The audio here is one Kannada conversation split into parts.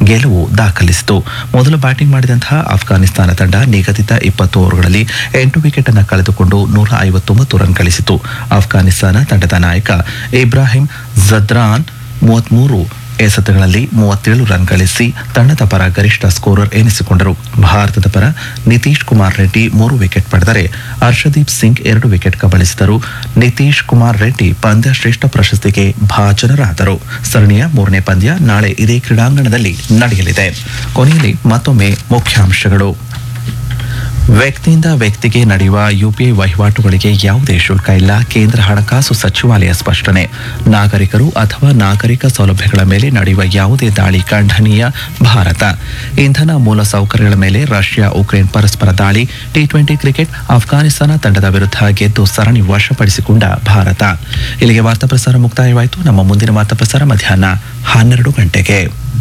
ಗೆಲುವು ದಾಖಲಿಸಿತು. ಮೊದಲು ಬ್ಯಾಟಿಂಗ್ ಮಾಡಿದಂತಹ ಅಫ್ಘಾನಿಸ್ತಾನ ತಂಡ ನಿಗದಿತ 20 ಓವರ್ಗಳಲ್ಲಿ 8 ವಿಕೆಟ್ ಅನ್ನು ಕಳೆದುಕೊಂಡು 159 ರನ್ ಗಳಿಸಿತು. ಅಫ್ಘಾನಿಸ್ತಾನ ತಂಡದ ನಾಯಕ ಇಬ್ರಾಹಿಂ ಜದ್ರಾನ್ 33 ಎಸೆತಗಳಲ್ಲಿ 37 ರನ್ ಗಳಿಸಿ ತಂಡದ ಪರ ಗರಿಷ್ಠ ಸ್ಕೋರರ್ ಎನಿಸಿಕೊಂಡರು. ಭಾರತದ ಪರ ನಿತೀಶ್ ಕುಮಾರ್ ರೆಡ್ಡಿ 3 ವಿಕೆಟ್ ಪಡೆದರೆ ಹರ್ಷದೀಪ್ ಸಿಂಗ್ 2 ವಿಕೆಟ್ ಕಬಳಿಸಿದರು. ನಿತೀಶ್ ಕುಮಾರ್ ರೆಡ್ಡಿ ಪಂದ್ಯ ಶ್ರೇಷ್ಠ ಪ್ರಶಸ್ತಿಗೆ ಭಾಜನರಾದರು. ಸರಣಿಯ 3ನೇ ಪಂದ್ಯ ನಾಳೆ ಇದೇ ಕ್ರೀಡಾಂಗಣದಲ್ಲಿ ನಡೆಯಲಿದೆ. ಕೊನೆಯಲ್ಲಿ ಮತ್ತೊಮ್ಮೆ ಮುಖ್ಯಾಂಶಗಳು. ವ್ಯಕ್ತಿಯಿಂದ ವ್ಯಕ್ತಿಗೆ ನಡೆಯುವ ಯುಪಿಐ ವಹಿವಾಟುಗಳಿಗೆ ಯಾವುದೇ ಶುಲ್ಕ ಇಲ್ಲ, ಕೇಂದ್ರ ಹಣಕಾಸು ಸಚಿವಾಲಯ ಸ್ಪಷ್ಟನೆ. ನಾಗರಿಕರು ಅಥವಾ ನಾಗರಿಕ ಸೌಲಭ್ಯಗಳ ಮೇಲೆ ನಡೆಯುವ ಯಾವುದೇ ದಾಳಿ ಖಂಡನೀಯ, ಭಾರತ. ಇಂಧನ ಮೂಲ ಸೌಕರ್ಯಗಳ ಮೇಲೆ ರಷ್ಯಾ ಉಕ್ರೇನ್ ಪರಸ್ಪರ ದಾಳಿ. ಟಿ20 ಕ್ರಿಕೆಟ್ ಅಫ್ಘಾನಿಸ್ತಾನ ತಂಡದ ವಿರುದ್ಧ ಗೆದ್ದು ಸರಣಿ ವಶಪಡಿಸಿಕೊಂಡ ಭಾರತ. ಇಲ್ಲಿಗೆ ವಾರ್ತಾ ಪ್ರಸಾರ ಮುಕ್ತಾಯವಾಯಿತು. ನಮ್ಮ ಮುಂದಿನ ವಾರ್ತಾ ಪ್ರಸಾರ ಮಧ್ಯಾಹ್ನ 12 ಗಂಟೆಗೆ.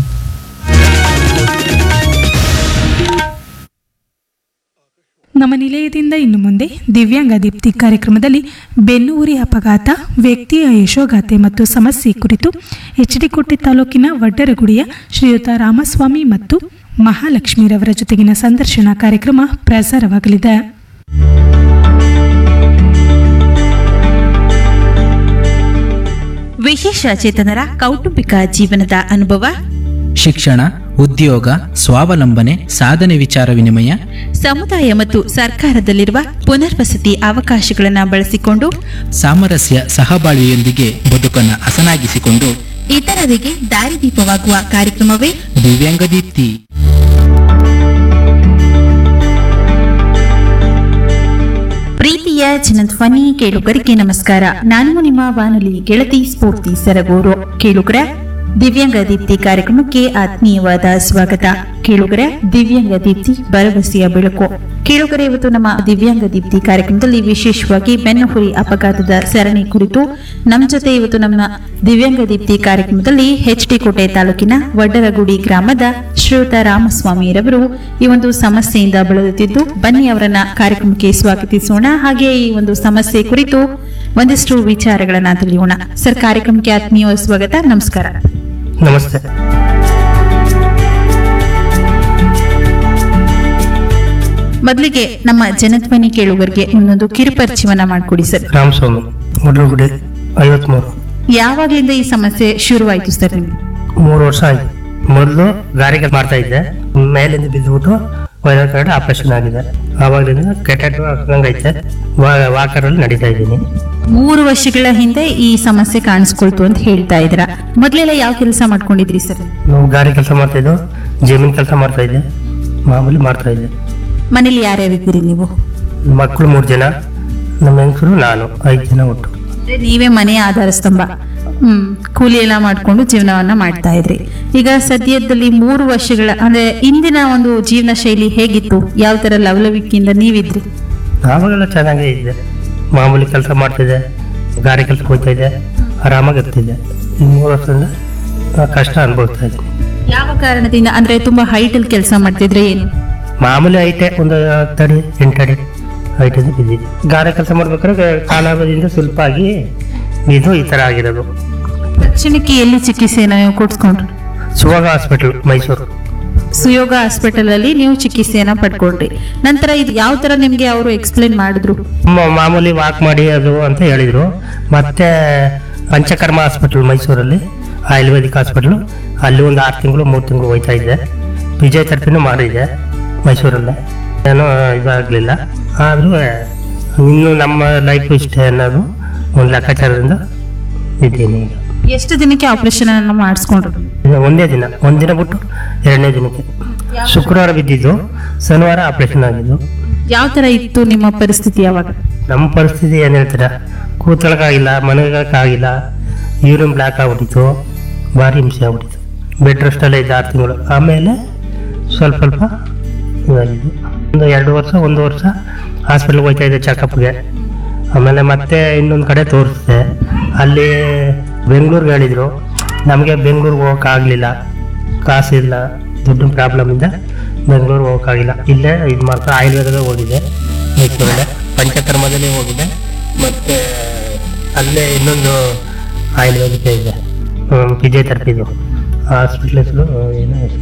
ನಮ್ಮ ನಿಲಯದಿಂದ ಇನ್ನು ಮುಂದೆ ದಿವ್ಯಾಂಗ ದೀಪ್ತಿ ಕಾರ್ಯಕ್ರಮದಲ್ಲಿ ಬೆನ್ನೂರಿ ಅಪಘಾತ, ವ್ಯಕ್ತಿಯ ಯಶೋಗಾಥೆ ಮತ್ತು ಸಮಸ್ಯೆ ಕುರಿತು ಎಚ್.ಡಿ. ತಾಲೂಕಿನ ವಡ್ಡರಗುಡಿಯ ಶ್ರೀಯುತ ರಾಮಸ್ವಾಮಿ ಮತ್ತು ಮಹಾಲಕ್ಷ್ಮೀರವರ ಜೊತೆಗಿನ ಸಂದರ್ಶನ ಕಾರ್ಯಕ್ರಮ ಪ್ರಸಾರವಾಗಲಿದೆ. ವಿಶೇಷ ಚೇತನರ ಕೌಟುಂಬಿಕ ಜೀವನದ ಅನುಭವ, ಶಿಕ್ಷಣ, ಉದ್ಯೋಗ, ಸ್ವಾವಲಂಬನೆ, ಸಾಧನೆ ವಿಚಾರ ವಿನಿಮಯ, ಸಮುದಾಯ ಮತ್ತು ಸರ್ಕಾರದಲ್ಲಿರುವ ಪುನರ್ವಸತಿ ಅವಕಾಶಗಳನ್ನು ಬಳಸಿಕೊಂಡು ಸಾಮರಸ್ಯ ಸಹಬಾಳ್ವೆಯೊಂದಿಗೆ ಬದುಕನ್ನು ಹಸನಾಗಿಸಿಕೊಂಡು ಇತರರಿಗೆ ದಾರಿದೀಪವಾಗುವ ಕಾರ್ಯಕ್ರಮವೇ ದಿವ್ಯಾಂಗ ದೀಪ್ತಿ. ಪ್ರೀತಿಯ ಜನಧ್ವನಿ ಕೇಳುಗರಿಗೆ ನಮಸ್ಕಾರ. ನಾನು ನಿಮ್ಮ ಬಾನುಲಿ ಗೆಳತಿ ಸ್ಫೂರ್ತಿ ಸರಗೂರು. ಕೇಳುಗರ ದಿವ್ಯಾಂಗ ದೀಪ್ತಿ ಕಾರ್ಯಕ್ರಮಕ್ಕೆ ಆತ್ಮೀಯವಾದ ಸ್ವಾಗತ. ಕೇಳುಗರೆ, ದಿವ್ಯಾಂಗ ದೀಪ್ತಿ ಭರವಸೆಯ ಬೆಳಕು. ಕೇಳುಗರೆ, ಇವತ್ತು ನಮ್ಮ ದಿವ್ಯಾಂಗ ದೀಪ್ತಿ ಕಾರ್ಯಕ್ರಮದಲ್ಲಿ ವಿಶೇಷವಾಗಿ ಬೆನ್ನುಹುರಿ ಅಪಘಾತದ ಸರಣಿ ಕುರಿತು ನಮ್ಮ ಜೊತೆ ಇವತ್ತು ನಮ್ಮ ದಿವ್ಯಾಂಗ ದೀಪ್ತಿ ಕಾರ್ಯಕ್ರಮದಲ್ಲಿ ಎಚ್.ಡಿ. ತಾಲೂಕಿನ ವಡ್ಡರಗುಡಿ ಗ್ರಾಮದ ಶ್ರೀಯುತ ರಾಮಸ್ವಾಮಿರವರು ಈ ಒಂದು ಸಮಸ್ಯೆಯಿಂದ ಬಳಲುತ್ತಿದ್ದು, ಬನ್ನಿ ಅವರನ್ನ ಕಾರ್ಯಕ್ರಮಕ್ಕೆ ಸ್ವಾಗತಿಸೋಣ. ಹಾಗೆ ಈ ಒಂದು ಸಮಸ್ಯೆ ಕುರಿತು ಒಂದಿಷ್ಟು ವಿಚಾರಗಳನ್ನ ತಿಳಿಯೋಣ. ಸರ್, ಕಾರ್ಯಕ್ರಮಕ್ಕೆ ಆತ್ಮೀಯ ಸ್ವಾಗತ. ನಮಸ್ಕಾರ. ನಮಸ್ತೆ. ಮೊದಲಿಗೆ ನಮ್ಮ ಜನಧ್ವನಿ ಕೇಳುಗರಿಗೆ ಒಂದೊಂದು ಕಿರುಪರಿಚಯವನ್ನ ಮಾಡಿಕೊಡಿ ಸರ್. ರಾಮಸ್ವಾಮಿ, ವಡ್ಡರಗುಡಿ, 53. ಯಾವಾಗ್ಲಿಂದ ಈ ಸಮಸ್ಯೆ ಶುರುವಾಯ್ತು ಸರ್ ನಿಮ್ಗೆ? 3 ವರ್ಷ ಆಯ್ತು. ಮೊದಲು ಗಾಡಿ ಕೆಲಸ ಮಾಡ್ತಾ ಇದ್ದೆ, ಮೇಲಿಂದ ಬಿದ್ದುಬಿಟ್ಟು ವೈರಲ್ ಕಾರ್ಡ್ ಆಪರೇಷನ್ ಆಗಿದೆ. ಆವಾಗಲಿಂದ ಕೆಟ್ಟ ಐತೆ, ವಾಕರ್ ಅಲ್ಲಿ ನಡೀತಾ ಇದ್ದೀನಿ. 3 ವರ್ಷಗಳ ಹಿಂದೆ ಈ ಸಮಸ್ಯೆ ಕಾಣಿಸ್ಕೊಳ್ತು ಅಂತ ಹೇಳ್ತಾ ಇದ್ರ. ಮೊದ್ಲೆಲ್ಲ ಯಾವ ಕೆಲಸ ಮಾಡ್ಕೊಂಡಿದ್ರಿ ಸರ್? ನಾವು ಗಾಡಿ ಕೆಲಸ ಮಾಡ್ತಾ ಇದ್ದೋ, ಜಮೀನ್ ಕೆಲಸ ಮಾಡ್ತಾ ಇದ್ದೆ, ಮಾಮೂಲಿ ಮಾಡ್ತಾ ಇದ್ದೆ. ಮನೇಲಿ ಯಾರ್ಯಾರಿದ್ದೀರಿ ನೀವು? ಮಕ್ಕಳು 3 ಜನ, ನಮ್ಮ ಹೆಂಗಸರು ನಾನು, 5 ಜನ ಒಟ್ಟು. ನೀವೇ ಮನೆಯ ಆಧಾರ ಸ್ತಂಭ. ಕೂಲಿ ಎಲ್ಲ ಮಾಡ್ಕೊಂಡು ಜೀವನವನ್ನ ಮಾಡ್ತಾ ಇದ್ರಿ. ಈಗ ಸದ್ಯದಲ್ಲಿ 3 ವರ್ಷಗಳ ಅಂದ್ರೆ ಇಂದಿನ ಒಂದು ಜೀವನ ಶೈಲಿ ಹೇಗಿತ್ತು? ಯಾವ ತರ ಲವಲವಿಕೆಯಿಂದ ನೀವಿದ್ರಿ? ಆವಾಗೆಲ್ಲ ಚೆನ್ನಾಗೇ ಇದ್ದೆ, ಮಾಮೂಲಿ ಕೆಲಸ ಮಾಡ್ತಿದ್ದೆ, ಗಾಡಿ ಕೆಲಸ ಹೋಗ್ತಾ ಇದ್ದೆ, ಆರಾಮಾಗಿ ಇರ್ತಿದ್ದೆ. ಈ 3 ವರ್ಷದಿಂದ ಕಷ್ಟ ಅನುಭವಿಸ್ತಾ ಇದ್ದೀನಿ. ಯಾವ ಕಾರಣದಿಂದ? ಅಂದ್ರೆ ತುಂಬಾ ಹೈಟ್ ಅಲ್ಲಿ ಕೆಲಸ ಮಾಡ್ತಿದ್ರೆ ಏನು? ಮಾಮೂಲಿ ಐಟೆ, ಒಂದು 10 ಅಡಿ 8 ಅಡಿ ಐಟಿಂದ ಬಿದ್ದಿದ್ದೆ. ಗಾರೆ ಕೆಲಸ ಮಾಡ್ಬೇಕಾದ್ರೆ ಕಾಲಾಗೋದ್ರಿಂದ ಸ್ವಲ್ಪ ಆಗಿ ಇದು ಈ ತರ ಆಗಿರೋದು. ತಕ್ಷಣಕ್ಕೆ ಎಲ್ಲಿ ಚಿಕಿತ್ಸೆನ ನೀವು ಕೊಡ್ಸ್ಕೊಂಡ್ರಿ? ಸುವಾಗ ಹಾಸ್ಪಿಟಲ್, ಮೈಸೂರು. ಸುಯೋಗ ಹಾಸ್ಪಿಟಲ್ ಅಲ್ಲಿ ನೀವು ಚಿಕಿತ್ಸೆಯನ್ನ ಪಡ್ಕೊಂಡ್ರಿ. ನಂತರ ಇದು ಯಾವ ತರ ನಿಮ್ಗೆ ಅವರು ಎಕ್ಸ್ಪ್ಲೇನ್ ಮಾಡಿದ್ರು? ಮಾಮೂಲಿ ವಾಕ್ ಮಾಡಿ ಅದು ಅಂತ ಹೇಳಿದ್ರು. ಮತ್ತೆ ಪಂಚಕರ್ಮ ಹಾಸ್ಪಿಟಲ್ ಮೈಸೂರಲ್ಲಿ, ಆಯುರ್ವೇದಿಕ್ ಹಾಸ್ಪಿಟಲ್, ಅಲ್ಲಿ ಒಂದು 6 ತಿಂಗಳು 3 ತಿಂಗಳು ಹೋಯ್ತಾ ಇದ್ದೆ. ಫಿಸಿಯೋಥೆರಪಿನೂ ಮಾಡಿದ್ದೆ ಮೈಸೂರಲ್ಲೇ, ಏನೋ ಇದಾಗಲಿಲ್ಲ. ಆದರೂ ಇನ್ನು ನಮ್ಮ ಲೈಫ್ ಇಷ್ಟೇ ಅನ್ನೋದು ಒಂದು ಲೆಕ್ಕಾಚಾರದಿಂದ ಇದ್ದೀನಿ. ಎಷ್ಟು ದಿನಕ್ಕೆ ಆಪರೇಷನ್ ಅನ್ನ ಮಾಡಿಸ್ಕೊಂಡ್ರು? ಒಂದೇ ದಿನ, ಒಂದಿನ ಬಿಟ್ಟು 2ನೇ ದಿನಕ್ಕೆ. ಶುಕ್ರವಾರ ಬಿದ್ದಿದ್ದು, ಶನಿವಾರ ಆಪರೇಷನ್ ಆಗಿದ್ದು. ಯಾವ ತರ ಇತ್ತು ನಿಮ್ಮ ಪರಿಸ್ಥಿತಿ ಯಾವಾಗ? ನಮ್ಮ ಪರಿಸ್ಥಿತಿ ಏನು ಹೇಳ್ತೀರಾ, ಕೂತ್ಕೊಳ್ಳೋಕ್ಕಾಗಿಲ್ಲ, ಮನೆಗಾಗಿಲ್ಲ, ಯೂರಿನ್ ಬ್ಲಾಕ್ ಆಗ್ಬಿಟ್ಟಿತ್ತು, ಭಾರಿ ಹಿಂಸೆ ಆಗ್ಬಿಟ್ಟಿತ್ತು. ಬೆಡ್ ರೆಸ್ಟಲ್ಲೇ ಇದ್ದ 6 ತಿಂಗಳು. ಆಮೇಲೆ ಸ್ವಲ್ಪ ಇದಾಗಿದ್ದು. ಒಂದು 1 ವರ್ಷ ಹಾಸ್ಪಿಟ್ಲಿಗೆ ಹೋಗ್ತಾ ಇದ್ದೆ ಚೆಕಪ್ಗೆ. ಆಮೇಲೆ ಮತ್ತೆ ಇನ್ನೊಂದು ಕಡೆ ತೋರಿಸಿದೆ, ಅಲ್ಲಿ ಬೆಂಗಳೂರಿಗೆ ಹೇಳಿದರು. ನಮಗೆ ಬೆಂಗಳೂರಿಗೆ ಹೋಗೋಕ್ಕಾಗಲಿಲ್ಲ, ಕಾಸಿಲ್ಲ, ದುಡ್ಡು ಪ್ರಾಬ್ಲಮಿಂದ ಬೆಂಗಳೂರಿಗೆ ಹೋಗೋಕ್ಕಾಗಿಲ್ಲ. ಇಲ್ಲೇ ಇದು ಮಾಡ್ತಾ ಆಯುರ್ವೇದದ ಹೋಗಿದ್ದೆ, ಮೈಸೂರಲ್ಲೇ ಪಂಚಕರ್ಮದಲ್ಲೇ ಹೋಗಿದ್ದೆ. ಮತ್ತು ಅಲ್ಲೇ ಇನ್ನೊಂದು ಆಯುರ್ವೇದಕ್ಕೆ ಇದೆ, ಫಿಸಿಯೋಥೆರಪಿದು ಹಾಸ್ಪಿಟ್ಲ್ ಹೆಸರು ಏನೋ